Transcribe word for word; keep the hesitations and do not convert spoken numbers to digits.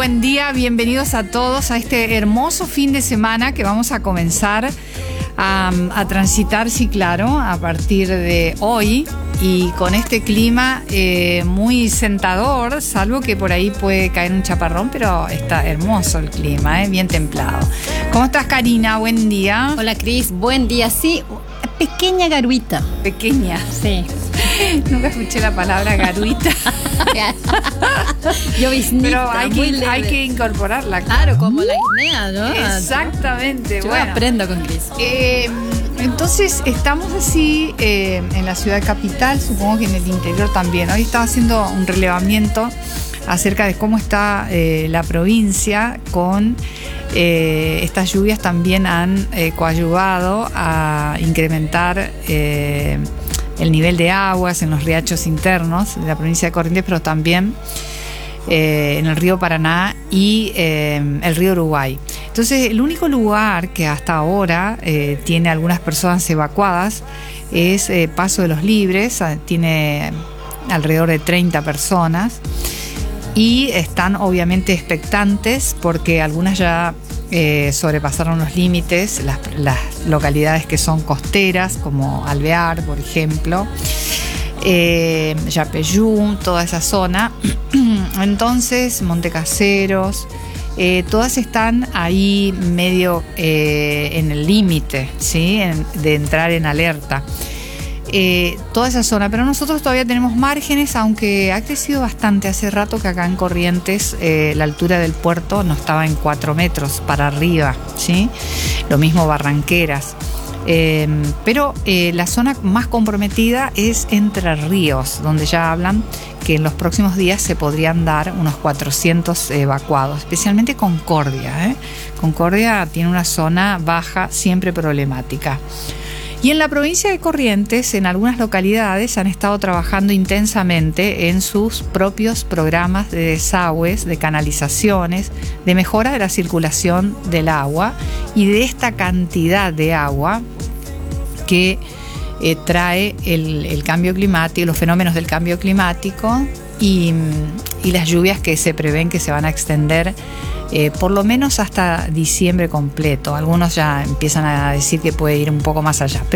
buen día, bienvenidos a todos a este hermoso fin de semana que vamos a comenzar a, a transitar, sí, claro, a partir de hoy y con este clima eh, muy sentador, salvo que por ahí puede caer un chaparrón, pero está hermoso el clima, eh, bien templado. ¿Cómo estás, Karina? Buen día. Hola, Cris, buen día. Sí, pequeña garuita. Pequeña. Sí. Nunca escuché la palabra garuita. Lloviznita, pero hay muy que, leve. hay que incorporarla. Claro, como la guinea, ¿no? Exactamente. Yo bueno, aprendo con Cris. Eh, entonces estamos así eh, en la ciudad capital, supongo que en el interior también. Hoy estaba haciendo un relevamiento acerca de cómo está eh, la provincia con eh, estas lluvias. También han eh, coadyuvado a incrementar eh, el nivel de aguas en los riachos internos de la provincia de Corrientes, pero también eh, en el río Paraná y eh, el río Uruguay. Entonces, el único lugar que hasta ahora eh, tiene algunas personas evacuadas es eh, Paso de los Libres, tiene alrededor de treinta personas y están obviamente expectantes porque algunas ya eh, sobrepasaron los límites, las, las localidades que son costeras, como Alvear, por ejemplo, eh, Yapeyú, toda esa zona. Entonces, Montecaseros, eh, todas están ahí medio eh, en el límite, ¿sí? En, de entrar en alerta. Eh, toda esa zona, pero nosotros todavía tenemos márgenes, aunque ha crecido bastante. Hace rato que acá en Corrientes eh, la altura del puerto no estaba en cuatro metros para arriba, ¿sí? Lo mismo Barranqueras. Eh, pero eh, la zona más comprometida es Entre Ríos, donde ya hablan que en los próximos días se podrían dar unos cuatrocientos evacuados, especialmente Concordia, ¿eh? Concordia tiene una zona baja siempre problemática. Y en la provincia de Corrientes, en algunas localidades han estado trabajando intensamente en sus propios programas de desagües, de canalizaciones, de mejora de la circulación del agua y de esta cantidad de agua que eh, trae el, el cambio climático, los fenómenos del cambio climático y, y las lluvias que se prevén que se van a extender Eh, por lo menos hasta diciembre completo. Algunos ya empiezan a decir que puede ir un poco más allá.